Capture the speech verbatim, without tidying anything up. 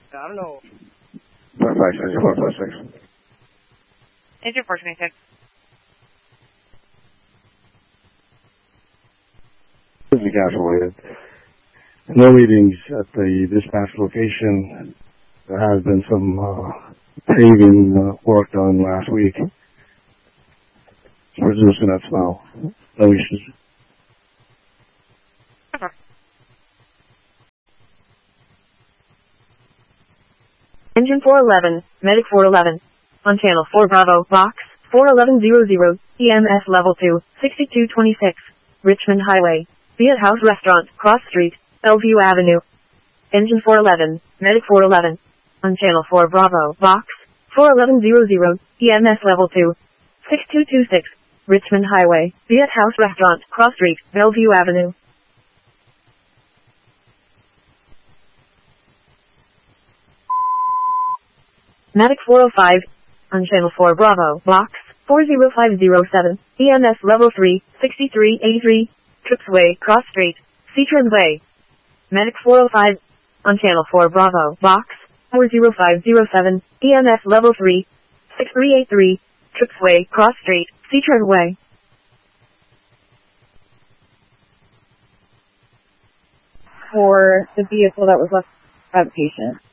I don't know. four five six, four five six. Engine four twenty-six. This is encapsulated. No readings at the dispatch location. There has been some uh, paving uh, work done last week. It's reducing that smell. No issues. Okay. Engine four eleven, Medic four eleven. On channel four Bravo, box four eleven hundred, E M S level two, sixty-two twenty-six, Richmond Highway, Fiat House Restaurant, Cross Street, Bellevue Avenue. Engine four eleven, Medic four eleven. On channel four Bravo, box four eleven hundred, E M S level two, sixty-two twenty-six, Richmond Highway, Fiat House Restaurant, Cross Street, Bellevue Avenue. Medic four oh five. On channel four Bravo, box four oh five oh seven, E M S level three, sixty-three eighty-three, Trips Way, Cross Street, Citron Way. Medic four oh five. On channel four Bravo, box four oh five oh seven, E M S level three, sixty-three eighty-three, Trips Way, Cross Street, Citron Way. For the vehicle that was left by the patient.